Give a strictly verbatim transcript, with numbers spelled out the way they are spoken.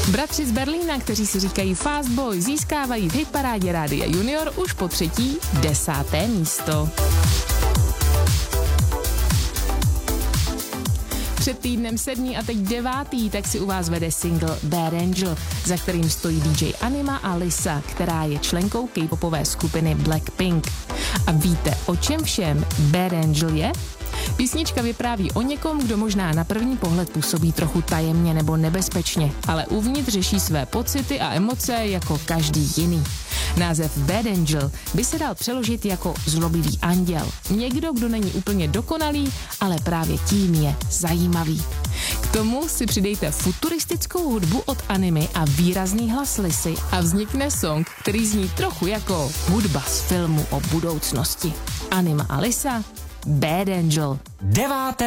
Bratři z Berlína, kteří si říkají Fast Boy, získávají v hitparádě Rádia Junior už po třetí desáté místo. Před týdnem sedmý a teď devátý, tak si u vás vede single Bad Angel, za kterým stojí D J Anima a Lisa, která je členkou K-popové skupiny Blackpink. A víte, o čem všem Bad Angel je? Písnička vypráví o někom, kdo možná na první pohled působí trochu tajemně nebo nebezpečně, ale uvnitř řeší své pocity a emoce jako každý jiný. Název Bad Angel by se dal přeložit jako zlobivý anděl. Někdo, kdo není úplně dokonalý, ale právě tím je zajímavý. K tomu si přidejte futuristickou hudbu od Animy a výrazný hlas Lisy a vznikne song, který zní trochu jako hudba z filmu o budoucnosti. Anima a Lisa, Bad Angel. Deváté